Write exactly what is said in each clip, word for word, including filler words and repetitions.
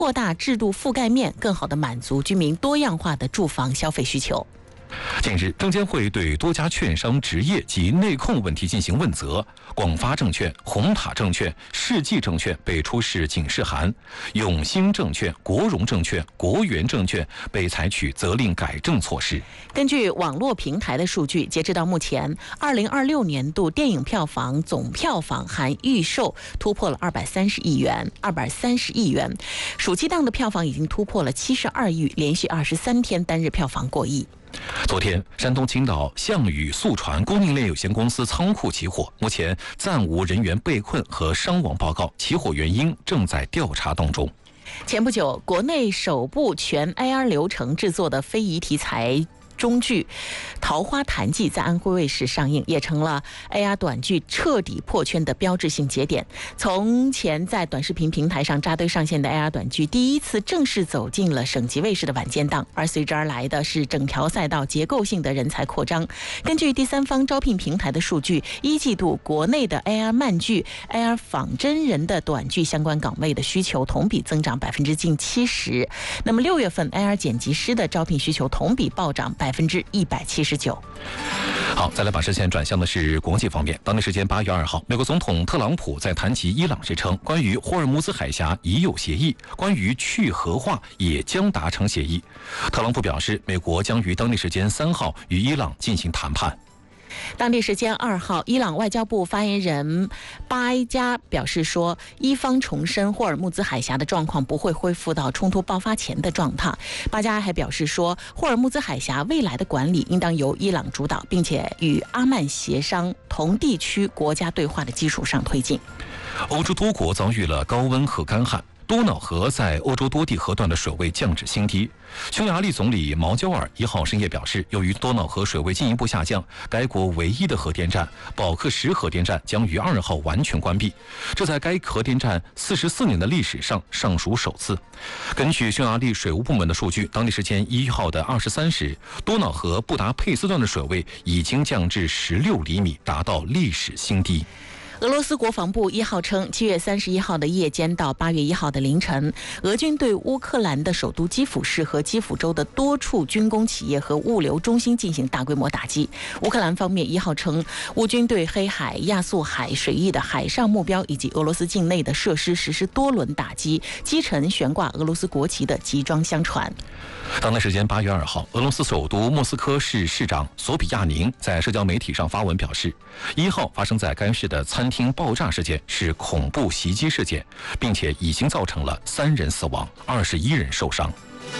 扩大制度覆盖面，更好地满足居民多样化的住房消费需求。 近日，证监会对多家券商执业及内控问题进行问责，广发证券、红塔证券、世纪证券被出示警示函，永兴证券、国融证券、国元证券被采取责令改正措施。 根据网络平台的数据，截止到目前，二零二六年度电影票房总票房含预售突破了二百三十亿元，二百三十亿元，暑期档的票房已经突破了七十二亿，连续二十三天单日票房过亿。 昨天，山东青岛项羽速传供应链有限公司仓库起火，目前暂无人员被困和伤亡报告，起火原因正在调查当中。 前不久，国内首部全 A R 流程制作的非遗题材中剧《桃花潭记》在安徽卫视上映，也成了 A R 短剧彻底破圈的标志性节点。从前在短视频平台上扎堆上线的 A R 短剧，第一次正式走进了省级卫视的晚间档，而随之而来的是整条赛道结构性的人才扩张。根据第三方招聘平台的数据，一季度国内的 A R 漫剧、A R 仿真人的短剧相关岗位的需求同比增长百分之近七十。那么六月份 A R 剪辑师的招聘需求同比暴涨百分之一百七十九。 好，再来把视线转向的是国际方面。当地时间八月二号，美国总统特朗普在谈及伊朗时称，关于霍尔木兹海峡已有协议，关于去核化也将达成协议。特朗普表示，美国将于当地时间三号与伊朗进行谈判。 当地时间二号，伊朗外交部发言人巴埃加表示说，伊方重申霍尔木兹海峡的状况不会恢复到冲突爆发前的状态。巴加还表示说，霍尔木兹海峡未来的管理应当由伊朗主导，并且与阿曼协商同地区国家对话的基础上推进。 欧洲多国遭遇了高温和干旱，多瑙河在欧洲多地河段的水位降至新低。匈牙利总理毛焦尔一号深夜表示，由于多瑙河水位进一步下降，该国唯一的核电站保克什核电站将于二号完全关闭，这在该核电站四十四年的历史上尚属首次。根据匈牙利水务部门的数据，当地时间一号的二十三时，多瑙河布达佩斯段的水位已经降至十六厘米，达到历史新低。 俄罗斯国防部一号称，七月三十一号的夜间到八月一号的凌晨，俄军对乌克兰的首都基辅市和基辅州的多处军工企业和物流中心进行大规模打击。乌克兰方面一号称，乌军对黑海、亚速海水域的海上目标以及俄罗斯境内的设施实施多轮打击，击沉悬挂俄罗斯国旗的集装箱船。 当地时间八月二号，俄罗斯首都莫斯科市市长索比亚宁在社交媒体上发文表示，一号发生在该市的餐厅爆炸事件是恐怖袭击事件，并且已经造成了三人死亡，二十一人受伤。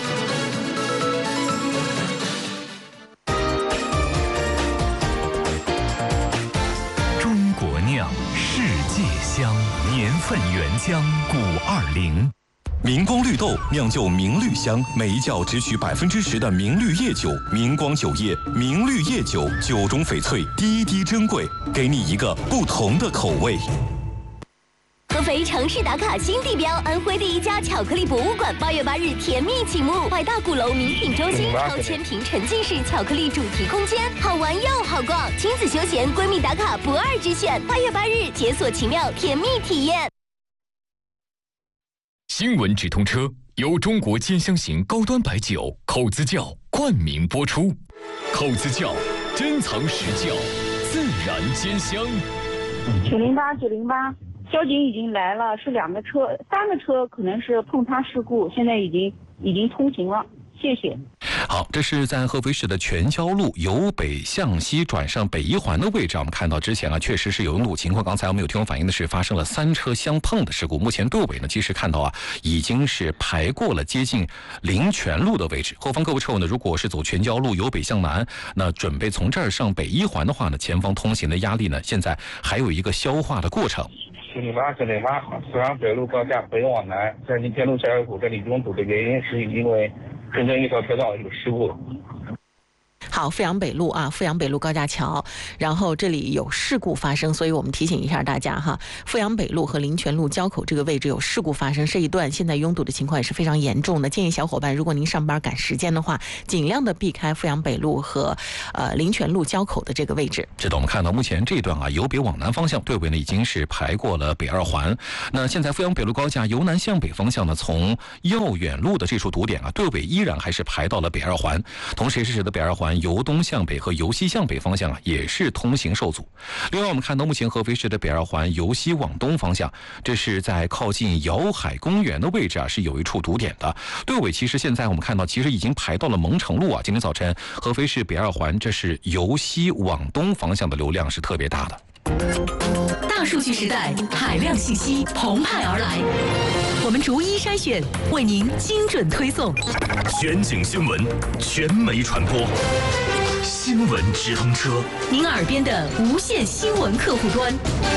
中国酿，世界香，年份原浆五二零。 明光绿豆酿就明绿香，每一窖只取百分之十的明绿叶酒。明光酒业明绿叶酒，酒中翡翠，滴滴珍贵，给你一个不同的口味。 合肥城市打卡新地标，安徽第一家巧克力博物馆八月八日甜蜜启幕，百大鼓楼名品中心，超千平沉浸式巧克力主题空间，好玩又好逛，亲子休闲闺蜜打卡不二之选。八月八日解锁奇妙甜蜜体验。 新闻直通车由中国兼香型高端白酒口子窖冠名播出，口子窖珍藏实窖，自然兼香。 九零八九零八，交警已经来了，是两个车，三个车可能是碰擦事故，现在已经已经通行了，谢谢。 好，这是在合肥市的全交路由北向西转上北一环的位置，我们看到之前啊，确实是有拥堵情况。刚才我们有听众反映的是发生了三车相碰的事故。目前队尾呢，其实看到啊，已经是排过了接近灵泉路的位置。后方各位车友呢，如果是走全交路由北向南，那准备从这儿上北一环的话呢，前方通行的压力呢，现在还有一个消化的过程。 九零八九零八，四川北路高架北往南，在宁天路下水口这里拥堵的原因是因为中间一条车道有事故。 好。 好，阜阳北路啊，阜阳北路高架桥，然后这里有事故发生，所以我们提醒一下大家哈，阜阳北路和林泉路交口这个位置有事故发生，这一段现在拥堵的情况也是非常严重的。建议小伙伴，如果您上班赶时间的话，尽量的避开阜阳北路和呃林泉路交口的这个位置。 是的，我们看到目前这一段啊，由北往南方向队尾呢已经是排过了北二环。那现在阜阳北路高架由南向北方向呢，从耀远路的这处堵点啊，队尾依然还是排到了北二环。同时，使得北二环由东向北和由西向北方向啊，也是通行受阻。另外，我们看到目前合肥市的北二环由西往东方向，这是在靠近瑶海公园的位置啊，是有一处堵点的。队尾其实现在我们看到，其实已经排到了蒙城路啊。今天早晨，合肥市北二环这是由西往东方向的流量是特别大的。 大数据时代，海量信息澎湃而来，我们逐一筛选，为您精准推送。 全景新闻，全媒传播，新闻直通车， 您耳边的无线新闻客户端。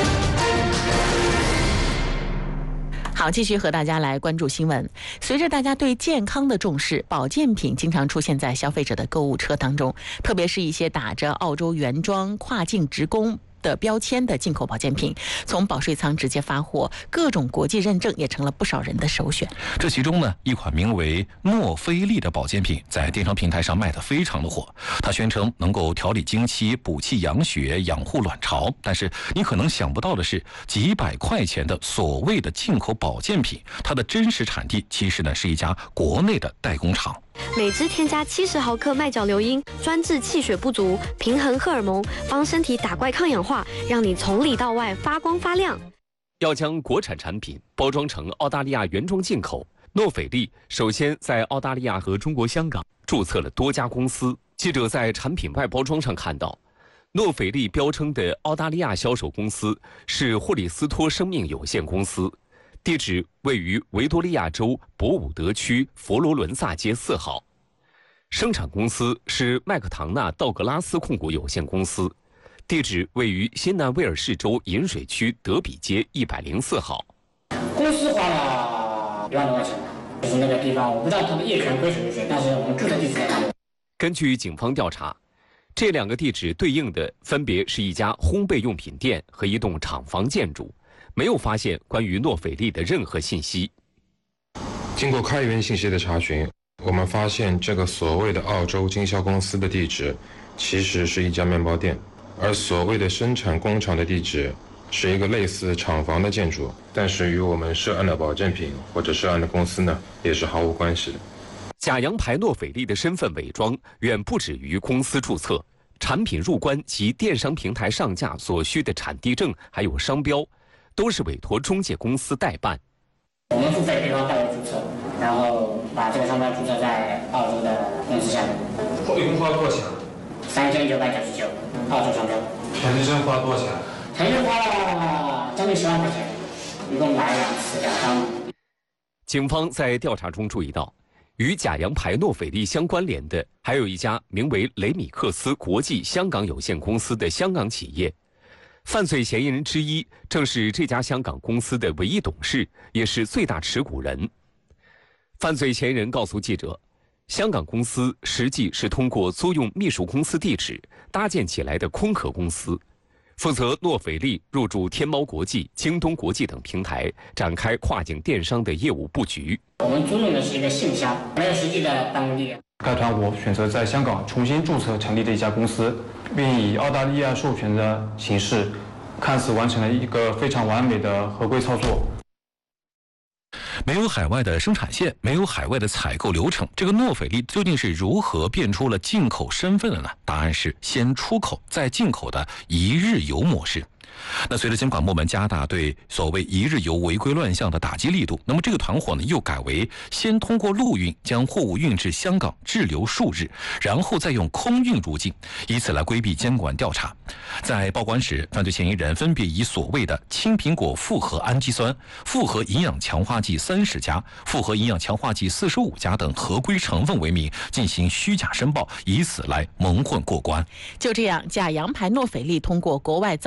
好，继续和大家来关注新闻。随着大家对健康的重视，保健品经常出现在消费者的购物车当中，特别是一些打着澳洲原装、跨境直供的标签的进口保健品，从保税仓直接发货，各种国际认证也成了不少人的首选。 这其中呢，一款名为诺菲利的保健品在电商平台上卖得非常的火。它宣称能够调理经期、补气养血、养护卵巢，但是你可能想不到的是，几百块钱的所谓的进口保健品，它的真实产地其实呢是一家国内的代工厂。 每支添加七十毫克麦角硫因，专治气血不足，平衡荷尔蒙，帮身体打怪抗氧化，让你从里到外发光发亮。 要将国产产品包装成澳大利亚原装进口，诺斐利首先在澳大利亚和中国香港注册了多家公司。记者在产品外包装上看到，诺斐利标称的澳大利亚销售公司是霍利斯托生命有限公司。地址位于维多利亚州博伍德区佛罗伦萨街四号，生产公司是麦克唐纳道格拉斯控股有限公司，地址位于新南威尔士州饮水区德比街一百零四号。 公司花了一万多块钱，就是那个地方，我不知道他们业权归属于谁，但是我们注册地址在那里。 根据警方调查，这两个地址对应的分别是一家烘焙用品店和一栋厂房建筑。没有发现关于诺斐利的任何信息。 经过开源信息的查询，我们发现这个所谓的澳洲经销公司的地址其实是一家面包店，而所谓的生产工厂的地址是一个类似厂房的建筑，但是与我们涉案的保健品或者涉案的公司呢也是毫无关系的。 假洋牌诺斐利的身份伪装远不止于公司注册，产品入关及电商平台上架所需的产地证还有商标都是委托中介公司代办。 我们付费对方代为注册，然后把这个商标注册在澳洲的公司下面。 一共花了多少钱？ 三千九百九十九，澳洲商标。 全证花了多少钱？ 全证花了将近十万块钱，一共买两次两张。 警方在调查中注意到，与假洋牌诺斐利相关联的还有一家名为雷米克斯国际香港有限公司的香港企业。犯罪嫌疑人之一正是这家香港公司的唯一董事，也是最大持股人。犯罪嫌疑人告诉记者，香港公司实际是通过租用秘书公司地址搭建起来的空壳公司，负责诺斐利入驻天猫国际、京东国际等平台，展开跨境电商的业务布局。 我们租用的是一个信箱，没有实际的办公地点。 该团伙选择在香港重新注册成立的一家公司，并以澳大利亚授权的形式，看似完成了一个非常完美的合规操作。 没有海外的生产线，没有海外的采购流程，这个诺斐利究竟是如何变出了进口身份的呢？答案是先出口再进口的一日游模式。那随着监管部门加大对所谓一日游违规乱象的打击力度，那么这个团伙呢又改为先通过陆运将货物运至香港滞留数日，然后再用空运入境，以此来规避监管调查。在报关时，犯罪嫌疑人分别以所谓的青苹果复合氨基酸、复合营养强化剂三十家、复合营养强化剂四十五家等合规成分为名进行虚假申报，以此来蒙混过关。 就这样，假洋牌诺斐利通过国外造标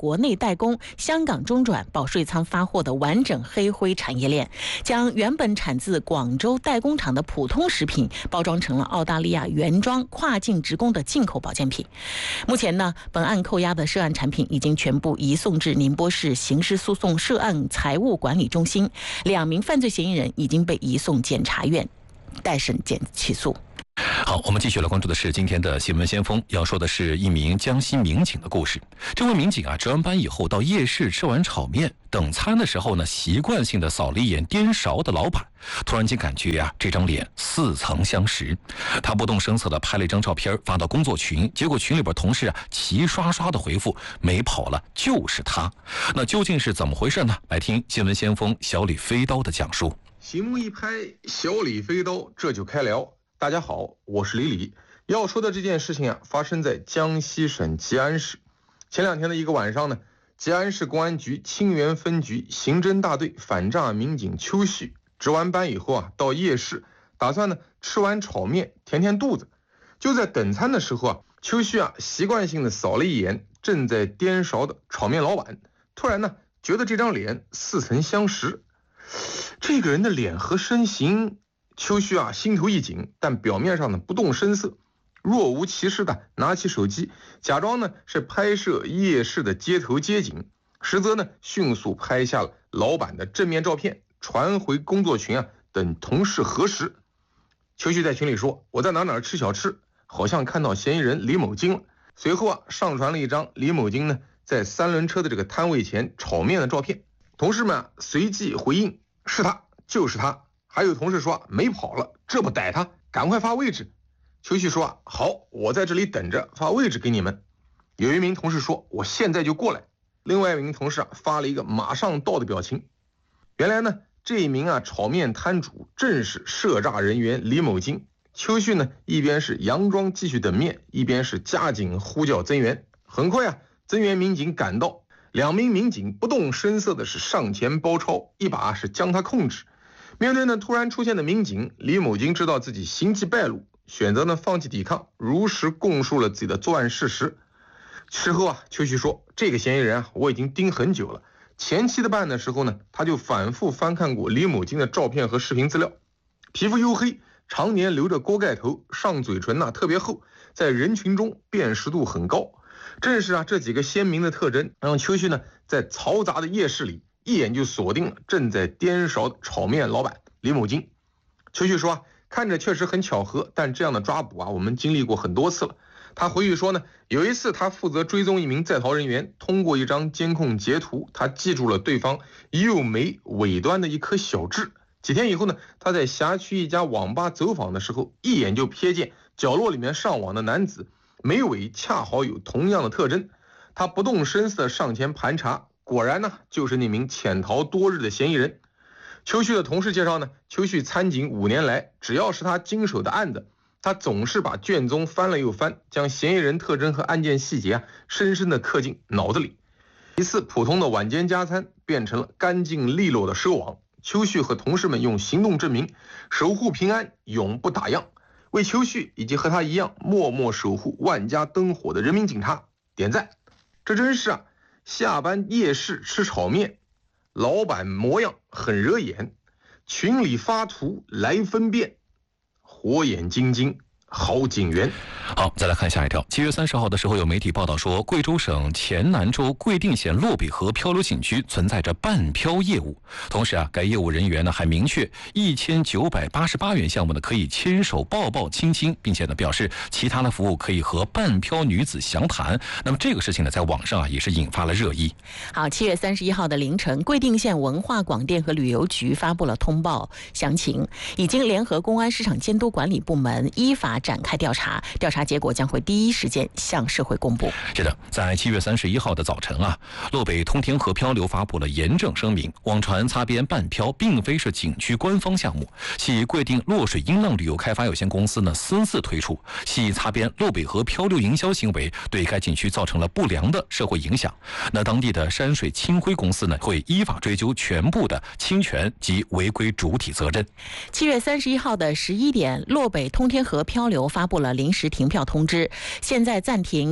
国内代工、香港中转、保税仓发货的完整黑灰产业链，将原本产自广州代工厂的普通食品包装成了澳大利亚原装跨境直供的进口保健品。目前呢，本案扣押的涉案产品已经全部移送至宁波市刑事诉讼涉案财务管理中心，两名犯罪嫌疑人已经被移送检察院待审检起诉。 好，我们继续来关注的是今天的新闻先锋，要说的是一名江西民警的故事。这位民警啊，值完班以后到夜市吃完炒面，等餐的时候呢，习惯性的扫了一眼颠勺的老板，突然间感觉啊，这张脸似曾相识。他不动声色的拍了一张照片发到工作群，结果群里边同事啊齐刷刷的回复，没跑了，就是他。那究竟是怎么回事呢？来听新闻先锋小李飞刀的讲述。 醒目一拍，小李飞刀这就开聊。大家好，我是李李。要说的这件事情啊，发生在江西省吉安市。前两天的一个晚上呢，吉安市公安局清源分局刑侦大队反诈民警邱旭值完班以后啊，到夜市打算呢吃完炒面填填肚子。就在等餐的时候啊，邱旭啊习惯性的扫了一眼正在颠勺的炒面老板，突然呢觉得这张脸似曾相识。这个人的脸和身形，邱旭啊心头一紧，但表面上呢不动声色，若无其事的拿起手机，假装呢是拍摄夜市的街头街景，实则呢迅速拍下了老板的正面照片，传回工作群啊等同事核实。邱旭在群里说，我在哪哪吃小吃，好像看到嫌疑人李某金了。随后啊上传了一张李某金呢在三轮车的这个摊位前炒面的照片，同事们啊随即回应，是他，就是他。还有同事说没跑了，这不逮他，赶快发位置。邱旭说好，我在这里等着，发位置给你们。有一名同事说我现在就过来，另外一名同事啊发了一个马上到的表情。原来呢这一名啊炒面摊主正是涉诈人员李某金。邱旭呢一边是佯装继续等面，一边是加紧呼叫增援。很快啊增援民警赶到，两名民警不动声色的是上前包抄，一把是将他控制。面对呢突然出现的民警，李某金知道自己行迹败露，选择呢放弃抵抗，如实供述了自己的作案事实。事后啊邱旭说，这个嫌疑人啊我已经盯很久了，前期的办案的时候呢他就反复翻看过李某金的照片和视频资料，皮肤黝黑，常年留着锅盖头，上嘴唇呢、啊、特别厚，在人群中辨识度很高。正是啊这几个鲜明的特征，让邱旭呢在嘈杂的夜市里一眼就锁定了正在颠勺的炒面老板李某金。邱旭说啊，看着确实很巧合，但这样的抓捕啊，我们经历过很多次了。他回忆说呢，有一次他负责追踪一名在逃人员，通过一张监控截图，他记住了对方右眉尾端的一颗小痣。几天以后呢，他在辖区一家网吧走访的时候，一眼就瞥见角落里面上网的男子眉尾恰好有同样的特征。他不动声色上前盘查，果然呢就是那名潜逃多日的嫌疑人。邱旭的同事介绍呢，邱旭参警五年来，只要是他经手的案子，他总是把卷宗翻了又翻，将嫌疑人特征和案件细节啊深深的刻进脑子里。一次普通的晚间加餐变成了干净利落的收网。邱旭和同事们用行动证明守护平安永不打烊，为邱旭以及和他一样默默守护万家灯火的人民警察点赞。这真是啊，下班夜市吃炒面，老板模样很惹眼，群里发图来分辨，火眼金睛好警员。 好，再来看下一条。七月三十号的时候，有媒体报道说，贵州省黔南州贵定县洛北河漂流景区存在着半漂业务。同时啊，该业务人员呢还明确，一千九百八十八元项目呢可以牵手抱抱亲亲，并且呢表示其他的服务可以和半漂女子详谈。那么这个事情呢，在网上啊也是引发了热议。 好，七月三十一号的凌晨，贵定县文化广电和旅游局发布了通报详情，已经联合公安市场监督管理部门依法展开调查，调查结果将会第一时间向社会公布。 是的，在七月三十一号的早晨啊，洛北通天河漂流发布了严正声明，网传擦边半漂并非是景区官方项目，系贵定洛水音浪旅游开发有限公司呢私自推出，系擦边洛北河漂流营销行为对该景区造成了不良的社会影响。那当地的山水清辉公司呢会依法追究全部的侵权及违规主体责任。 七月三十一号的十一点，洛北通天河漂流发布了临时停票通知，现在暂停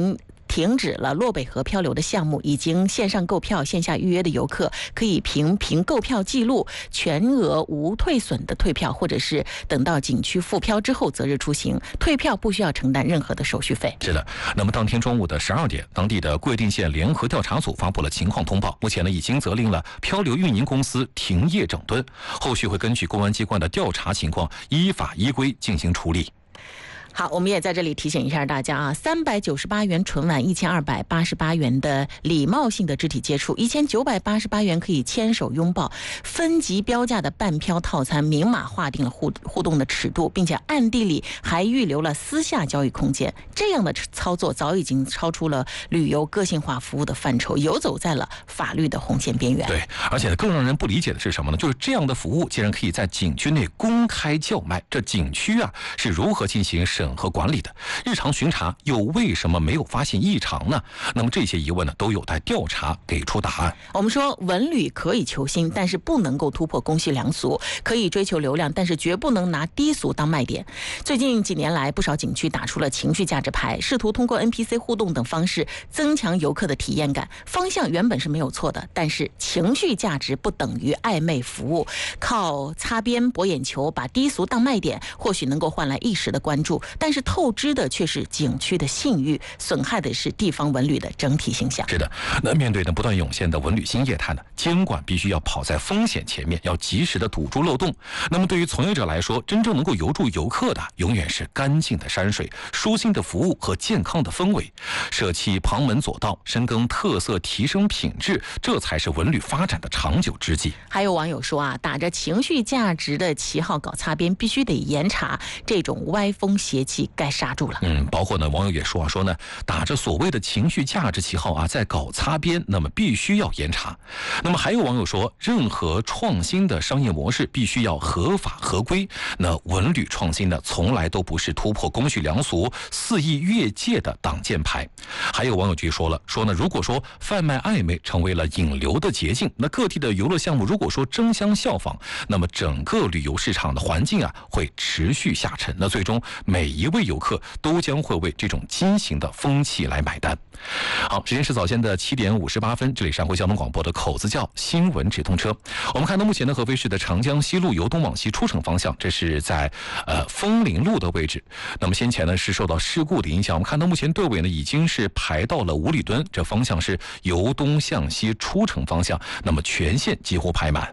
停止了洛北河漂流的项目，已经线上购票、线下预约的游客可以凭凭购票记录全额无退损的退票，或者是等到景区复漂之后择日出行。退票不需要承担任何的手续费。 是的，那么当天中午的十二点，当地的贵定县联合调查组发布了情况通报，目前呢已经责令了漂流运营公司停业整顿，后续会根据公安机关的调查情况，依法依规进行处理。 好，我们也在这里提醒一下大家啊，三百九十八元纯晚，一千二百八十八元的礼貌性的肢体接触，一千九百八十八元可以牵手拥抱，分级标价的半漂套餐明码划定了互互动的尺度，并且暗地里还预留了私下交易空间。这样的操作早已经超出了旅游个性化服务的范畴，游走在了法律的红线边缘。 对，而且更让人不理解的是什么呢？就是这样的服务竟然可以在景区内公开叫卖，这景区啊是如何进行审核管理的？日常巡查又为什么没有发现异常呢？那么这些疑问呢，都有待调查给出答案。 我们说文旅可以求新，但是不能够突破公序良俗；可以追求流量，但是绝不能拿低俗当卖点。最近几年来，不少景区打出了情绪价值牌，试图通过 N P C 互动等方式增强游客的体验感。方向原本是没有错的，但是情绪价值不等于暧昧服务。靠擦边博眼球，把低俗当卖点，或许能够换来一时的关注，但是透支的却是景区的信誉，损害的是地方文旅的整体形象。 是的，那面对呢不断涌现的文旅新业态呢，监管必须要跑在风险前面，要及时的堵住漏洞。那么对于从业者来说，真正能够留住游客的，永远是干净的山水、舒心的服务和健康的氛围。舍弃旁门左道，深耕特色，提升品质，这才是文旅发展的长久之计。 还有网友说啊，打着情绪价值的旗号搞擦边，必须得严查，这种歪风邪气该刹住了。 嗯，包括呢，网友也说啊，说呢，打着所谓的情绪价值旗号啊，在搞擦边，那么必须要严查。那么还有网友说，任何创新的商业模式必须要合法合规。那文旅创新呢，从来都不是突破公序良俗、肆意越界的挡箭牌。还有网友就说了，说呢，如果说贩卖暧昧成为了引流的捷径，那各地的游乐项目如果说争相效仿，那么整个旅游市场的环境啊会持续下沉。那最终每一位游客都将会为这种畸形的风气来买单。好，时间是早间的七点五十八分，这里是安徽交通广播的口子窖新闻直通车。我们看到目前的合肥市的长江西路由东往西出城方向，这是在呃枫林路的位置。那么先前呢是受到事故的影响，我们看到目前队尾呢已经是排到了五里墩，这方向是由东向西出城方向，那么全线几乎排满。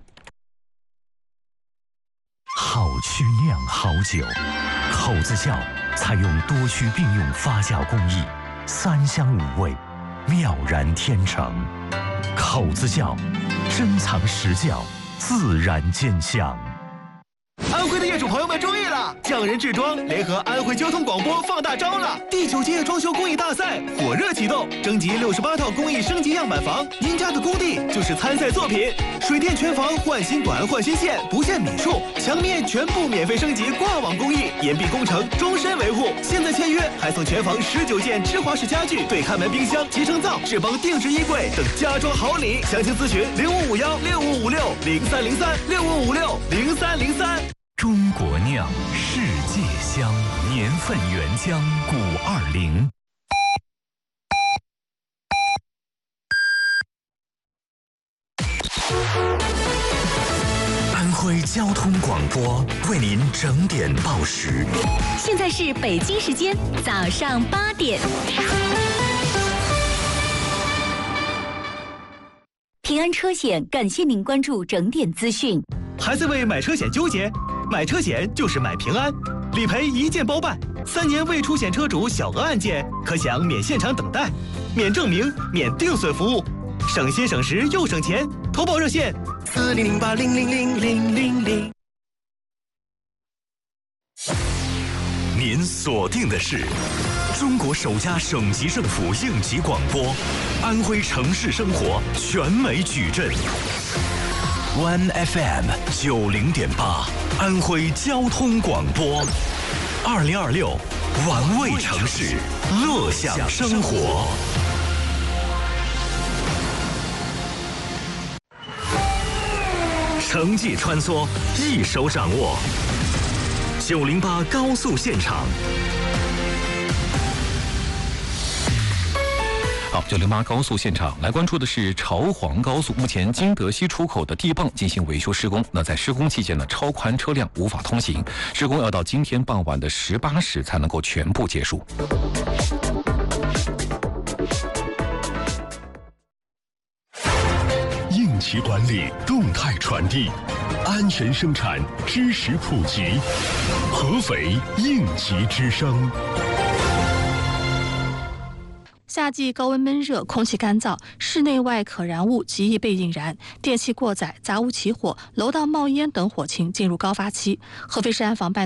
好曲酿好酒，口子窖采用多区并用发酵工艺，三香五味，妙然天成。口子窖，珍藏实窖，自然见香。 安徽的业主朋友们注意了，匠人制装联合安徽交通广播放大招了！第九届装修工艺大赛火热启动，征集六十八套工艺升级样板房，您家的工地就是参赛作品。水电全房换新管换新线，不限米数，墙面全部免费升级挂网工艺，岩壁工程终身维护。现在签约还送全房十九件芝华士家具、对看门冰箱、集成灶、智邦定制衣柜等家装好礼。详情咨询零五五幺六五五六零三零三六五五六零三零三。 中国酿，世界香，年份原浆古二零。安徽交通广播为您整点报时。 现在是北京时间早上八点。 平安车险感谢您关注整点资讯。 还在为买车险纠结？买车险就是买平安，理赔一键包办，三年未出险车主小额案件可享免现场等待、免证明、免定损服务，省心省时又省钱。投保热线四零零八零零零零零零。 您锁定的是中国首家省级政府应急广播，安徽城市生活全美矩阵。One F M 九零点八，安徽交通广播，二零二六，玩味城市，乐享生活。城际穿梭，一手掌握。九零八高速现场。 好，九零八高速现场来关注的是朝黄高速，目前金德西出口的地泵进行维修施工。那在施工期间呢，超宽车辆无法通行，施工要到今天傍晚的十八时才能够全部结束。 应急管理，动态传递，安全生产，知识普及。合肥应急之声。 夏季高温闷热，空气干燥，室内外可燃物极易被引燃，电器过载、杂物起火、楼道冒烟等火情进入高发期。合肥市安防办